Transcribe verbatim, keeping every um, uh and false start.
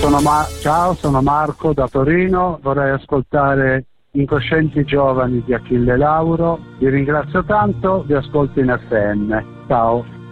sono Ma- ciao, sono Marco da Torino, vorrei ascoltare Incoscienti Giovani di Achille Lauro. Vi ringrazio tanto, vi ascolto in F M. Ciao.